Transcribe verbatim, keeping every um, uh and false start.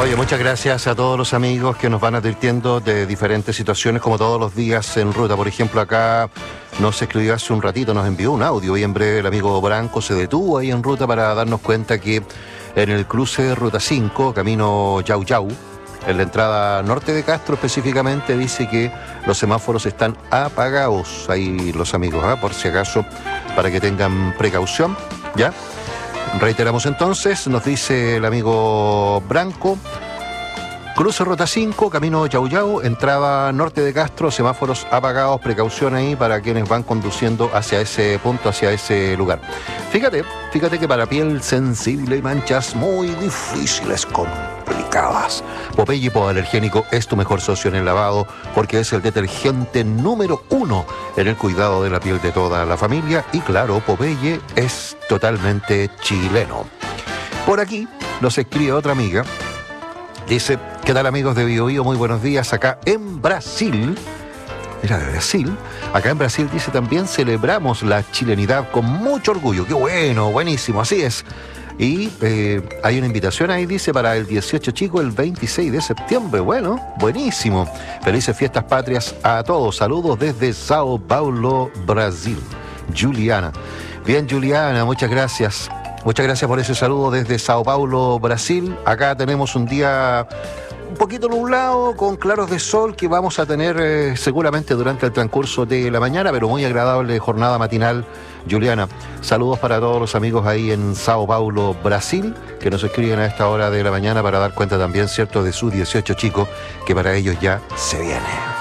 Oye, muchas gracias a todos los amigos que nos van advirtiendo de diferentes situaciones, como todos los días en ruta. Por ejemplo, acá nos escribió hace un ratito, nos envió un audio y en breve el amigo Branco se detuvo ahí en ruta para darnos cuenta que en el cruce de Ruta cinco, camino Yau Yau, en la entrada norte de Castro específicamente, dice que los semáforos están apagados. Ahí los amigos, ¿eh? Por si acaso, para que tengan precaución, ¿ya? Reiteramos entonces, nos dice el amigo Branco, cruce Ruta cinco, camino Yau Yau, entrada norte de Castro, semáforos apagados, precaución ahí para quienes van conduciendo hacia ese punto, hacia ese lugar. Fíjate, fíjate que para piel sensible y manchas muy difíciles, complicadas, Popeye Hipoalergénico es tu mejor socio en el lavado, porque es el detergente número uno en el cuidado de la piel de toda la familia. Y claro, Popeye es totalmente chileno. Por aquí nos escribe otra amiga. Dice, ¿qué tal amigos de Bio Bio? Muy buenos días acá en Brasil. Mira, de Brasil. Acá en Brasil, dice, también celebramos la chilenidad con mucho orgullo. ¡Qué bueno! Buenísimo, así es. Y eh, hay una invitación ahí, dice, para el dieciocho chico, el veintiséis de septiembre. Bueno, buenísimo. Felices fiestas patrias a todos. Saludos desde Sao Paulo, Brasil. Juliana. Bien, Juliana, muchas gracias. Muchas gracias por ese saludo desde Sao Paulo, Brasil. Acá tenemos un día un poquito nublado, con claros de sol que vamos a tener eh, seguramente durante el transcurso de la mañana, pero muy agradable jornada matinal, Juliana. Saludos para todos los amigos ahí en Sao Paulo, Brasil, que nos escriben a esta hora de la mañana para dar cuenta también, cierto, de su dieciocho chico, que para ellos ya se viene.